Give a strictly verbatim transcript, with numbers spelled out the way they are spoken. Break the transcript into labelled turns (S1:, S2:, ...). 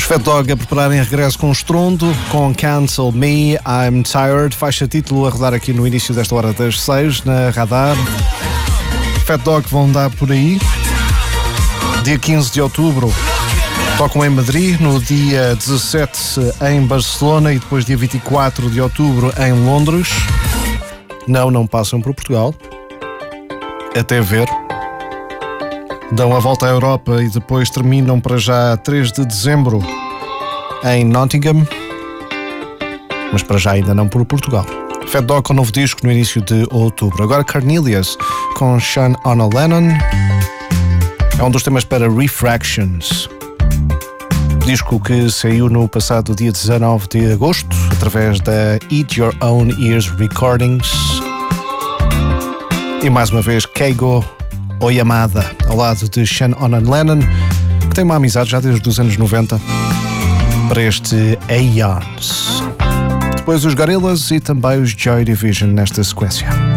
S1: Fat Dog a prepararem regresso com estrondo, com Cancel Me, I'm Tired, faixa título a rodar aqui no início desta hora das seis, na Radar. Fat Dog vão dar por aí. Dia quinze de outubro tocam em Madrid, no dia dezassete em Barcelona e depois dia vinte e quatro de outubro em Londres. Não, não passam por Portugal. Até ver. Dão a volta à Europa e depois terminam para já três de dezembro em Nottingham, mas para já ainda não por Portugal. Fat Dog com novo disco no início de outubro. Agora Cornelius com Sean Ona Lennon. É um dos temas para Refractions, disco que saiu no passado dia dezanove de agosto através da Eat Your Own Ears Recordings. E mais uma vez Keigo Oyamada ao lado de Sean Ona Lennon, que tem uma amizade já desde os anos noventa para este Aeons. Depois os Gorillaz e também os Joy Division nesta sequência.